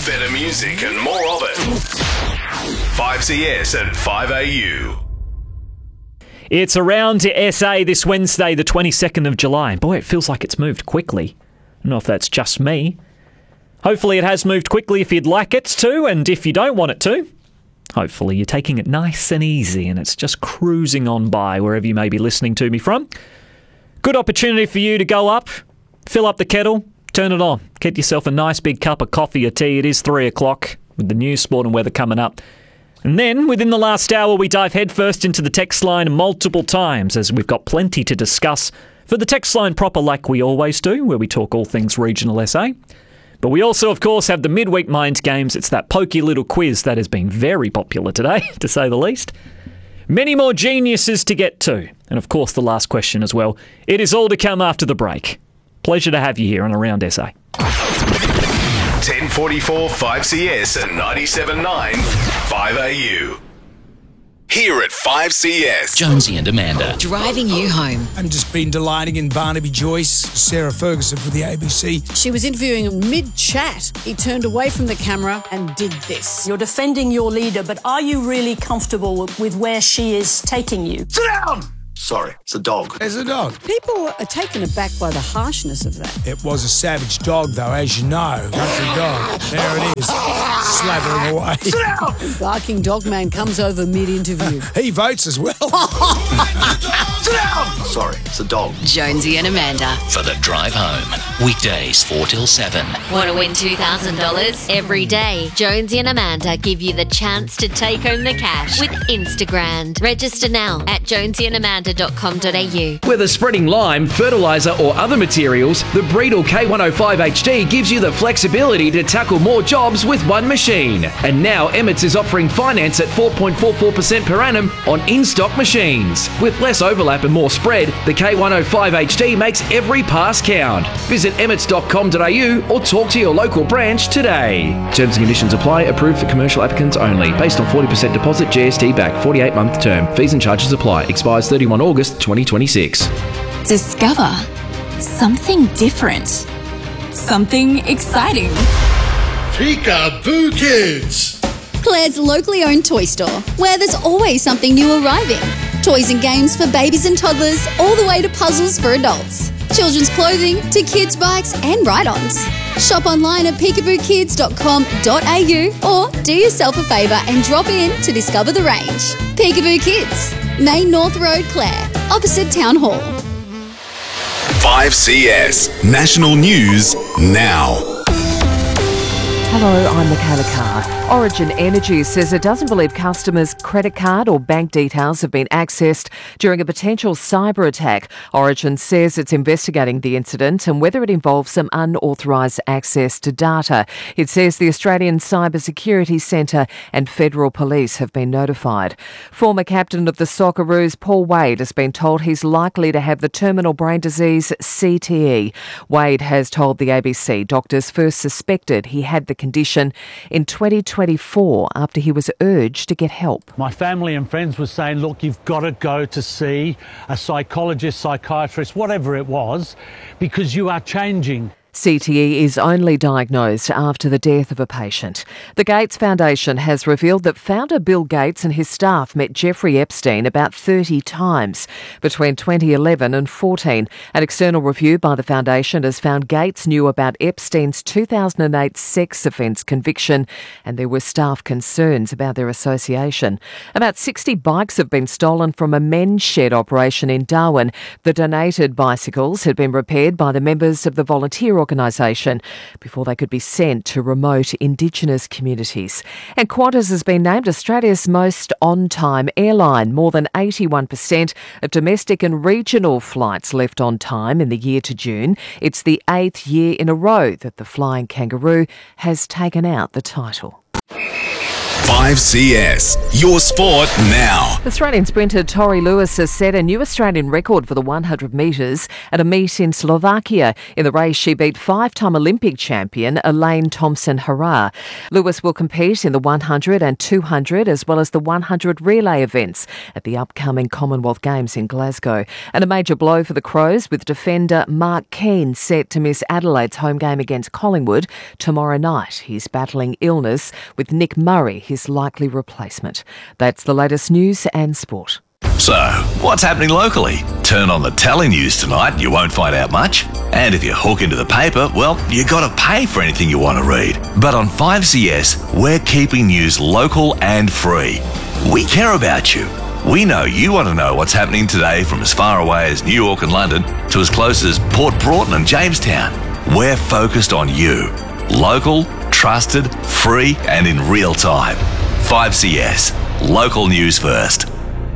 Better music and more of it. 5CS and 5AU. It's around to SA this Wednesday, the 22nd of July. Boy, it feels like it's moved quickly. I don't know if that's just me. Hopefully it has moved quickly if you'd like it to, and if you don't want it to, hopefully you're taking it nice and easy and it's just cruising on by wherever you may be listening to me from. Good opportunity for you to go up, fill up the kettle, turn it on, get yourself a nice big cup of coffee or tea. It is 3 o'clock with the news, sport and weather coming up. And then, within the last hour, we dive headfirst into the text line multiple times, as we've got plenty to discuss for the text line proper, like we always do, where we talk all things regional SA. But we also, of course, have the midweek mind games. It's that pokey little quiz that has been very popular today, to say the least. Many more geniuses to get to. And, of course, the last question as well. It is all to come after the break. Pleasure to have you here on Around SA. 1044 5CS and 97.9 5AU. Here at 5CS. Jonesy and Amanda. Driving you home. I've just been delighting in Barnaby Joyce, Sarah Ferguson for the ABC. She was interviewing him mid-chat. He turned away from the camera and did this. You're defending your leader, but are you really comfortable with where she is taking you? Sit down! Sorry, it's a dog. There's a dog. People are taken aback by the harshness of that. It was a savage dog, though, as you know. Country dog. There it is. Slathering away. Sit down! Barking dog man comes over mid-interview. He votes as well. Sit down! Sorry, it's a dog. Jonesy and Amanda. For the drive home. Weekdays 4 till 7. Want to win $2,000? Every day, Jonesy and Amanda give you the chance to take home the cash with Instagram. Register now at jonesyandamanda.com.au. Whether spreading lime, fertiliser or other materials, the Breedle K105 HD gives you the flexibility to tackle more jobs with one machine. And now Emmets is offering finance at 4.44% per annum on in-stock machines. With less overlap and more spread, the K105 HD makes every pass count. Visit emmets.com.au or talk to your local branch today. Terms and conditions apply. Approved for commercial applicants only. Based on 40% deposit, GST back, 48-month term. Fees and charges apply. Expires 31 August 2026. Discover something different. Something exciting. Peekaboo Kids. Claire's locally owned toy store, where there's always something new arriving. Toys and games for babies and toddlers, all the way to puzzles for adults. Children's clothing to kids' bikes and ride-ons. Shop online at peekabookids.com.au or do yourself a favour and drop in to discover the range. Peekaboo Kids, Main North Road, Clare, opposite Town Hall. 5CS. National News now. Hello, I'm Michaela Carr. Origin Energy says it doesn't believe customers' credit card or bank details have been accessed during a potential cyber attack. Origin says it's investigating the incident and whether it involves some unauthorised access to data. It says the Australian Cyber Security Centre and Federal Police have been notified. Former captain of the Socceroos, Paul Wade, has been told he's likely to have the terminal brain disease CTE. Wade has told the ABC doctors first suspected he had the condition in 2024 after he was urged to get help. My family and friends were saying, look, you've got to go to see a psychologist, psychiatrist, whatever it was, because you are changing. CTE is only diagnosed after the death of a patient. The Gates Foundation has revealed that founder Bill Gates and his staff met Jeffrey Epstein about 30 times between 2011 and 14. An external review by the foundation has found Gates knew about Epstein's 2008 sex offence conviction, and there were staff concerns about their association. About 60 bikes have been stolen from a men's shed operation in Darwin. The donated bicycles had been repaired by the members of the volunteer organisation before they could be sent to remote Indigenous communities. And Qantas has been named Australia's most on-time airline. More than 81% of domestic and regional flights left on time in the year to June. It's the 8th year in a row that the Flying Kangaroo has taken out the title. 5CS, your sport now. Australian sprinter Tori Lewis has set a new Australian record for the 100 metres at a meet in Slovakia. In the race, she beat five-time Olympic champion Elaine Thompson-Herah. Lewis will compete in the 100 and 200 as well as the 100 relay events at the upcoming Commonwealth Games in Glasgow. And a major blow for the Crows, with defender Mark Keane set to miss Adelaide's home game against Collingwood tomorrow night. He's battling illness, with Nick Murray his likely replacement. That's the latest news and sport. So, what's happening locally? Turn on the telly news tonight, you won't find out much. And if you hook into the paper, well, you got to pay for anything you want to read. But on 5CS, we're keeping news local and free. We care about you. We know you want to know what's happening today, from as far away as New York and London to as close as Port Broughton and Jamestown. We're focused on you. Local, trusted, free and in real time. 5CS. Local news first.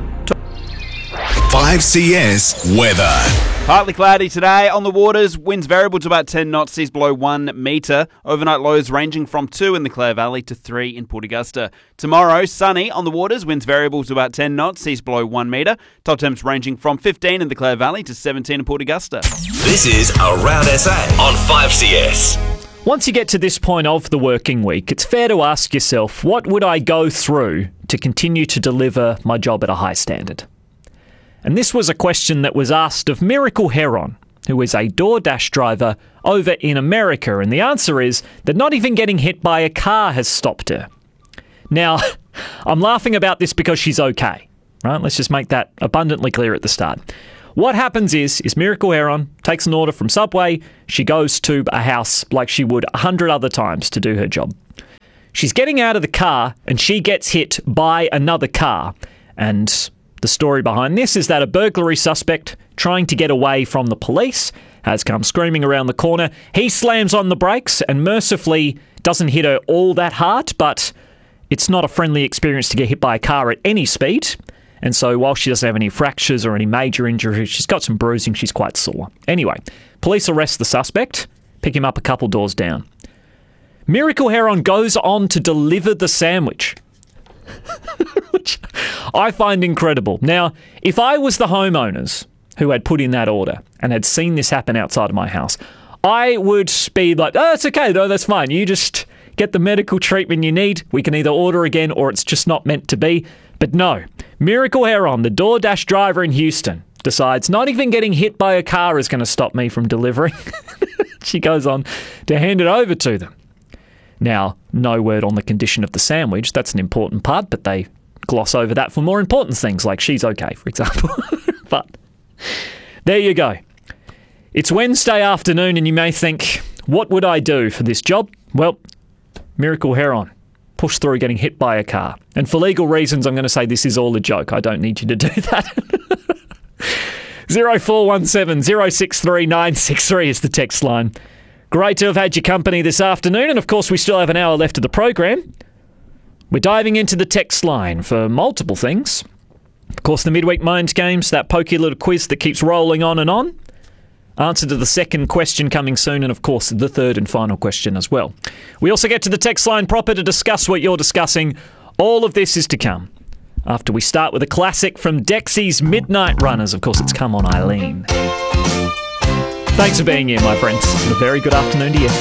5CS weather. Partly cloudy today on the waters. Winds variable to about 10 knots, seas below 1 metre. Overnight lows ranging from 2 in the Clare Valley to 3 in Port Augusta. Tomorrow, sunny on the waters. Winds variable to about 10 knots, seas below 1 metre. Top temps ranging from 15 in the Clare Valley to 17 in Port Augusta. This is Around SA on 5CS. Once you get to this point of the working week, it's fair to ask yourself, what would I go through to continue to deliver my job at a high standard? And this was a question that was asked of Miracle Heron, who is a DoorDash driver over in America. And the answer is that not even getting hit by a car has stopped her. Now, I'm laughing about this because she's okay, right? Let's just make that abundantly clear at the start. What happens is Miracle Heron takes an order from Subway. She goes to a house like she would 100 other times to do her job. She's getting out of the car and she gets hit by another car. And the story behind this is that a burglary suspect trying to get away from the police has come screaming around the corner. He slams on the brakes and mercifully doesn't hit her all that hard, but it's not a friendly experience to get hit by a car at any speed. And so while she doesn't have any fractures or any major injuries, she's got some bruising, she's quite sore. Anyway, police arrest the suspect, pick him up a couple doors down. Miracle Heron goes on to deliver the sandwich, which I find incredible. Now, if I was the homeowners who had put in that order and had seen this happen outside of my house, I would be like, oh, it's okay, though, that's fine. You just get the medical treatment you need. We can either order again or it's just not meant to be. But no, Miracle Heron, the DoorDash driver in Houston, decides not even getting hit by a car is going to stop me from delivering. She goes on to hand it over to them. Now, no word on the condition of the sandwich. That's an important part, but they gloss over that for more important things, like she's okay, for example. But there you go. It's Wednesday afternoon and you may think, what would I do for this job? Well, Miracle Heron, push through getting hit by a car. And for legal reasons, I'm going to say this is all a joke. I don't need you to do that. 0417 063 963 is the text line. Great to have had your company this afternoon. And of course, we still have an hour left of the program. We're diving into the text line for multiple things. Of course, the midweek mind games, that pokey little quiz that keeps rolling on and on. Answer to the second question coming soon, and of course the third and final question as well. We also get to the text line proper to discuss what you're discussing. All of this is to come after we start with a classic from Dexy's Midnight Runners. Of course, it's Come On Eileen. Thanks for being here, my friends, and a very good afternoon to you.